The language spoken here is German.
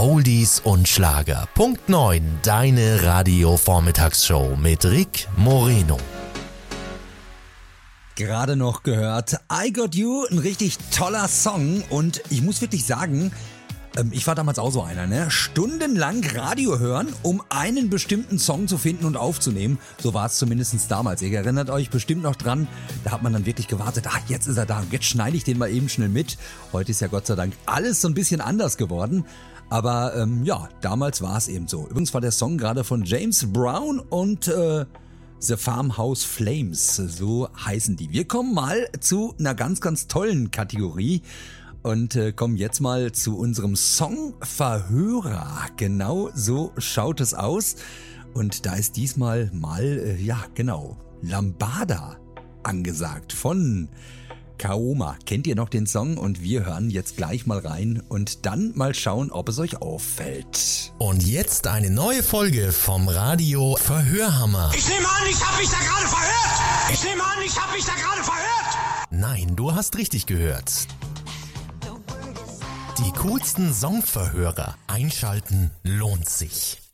Oldies und Schlager. Punkt 9, deine Radio-Vormittagsshow mit Rick Moreno. Gerade noch gehört I Got You, ein richtig toller Song und ich muss wirklich sagen, ich war damals auch so einer, ne? Stundenlang Radio hören, um einen bestimmten Song zu finden und aufzunehmen. So war es zumindest damals. Ihr erinnert euch bestimmt noch dran, da hat man dann wirklich gewartet, jetzt ist er da und jetzt schneide ich den mal eben schnell mit. Heute ist ja Gott sei Dank alles so ein bisschen anders geworden. Aber damals war es eben so. Übrigens war der Song gerade von James Brown und The Farmhouse Flames, so heißen die. Wir kommen mal zu einer ganz, ganz tollen Kategorie. Und kommen jetzt mal zu unserem Songverhörer. Genau so schaut es aus. Und da ist diesmal mal, Lambada angesagt von Kaoma. Kennt ihr noch den Song? Und wir hören jetzt gleich mal rein und dann mal schauen, ob es euch auffällt. Und jetzt eine neue Folge vom Radio Verhörhammer. Ich nehme an, ich habe mich da gerade verhört. Nein, du hast richtig gehört. Die coolsten Songverhörer. Einschalten lohnt sich.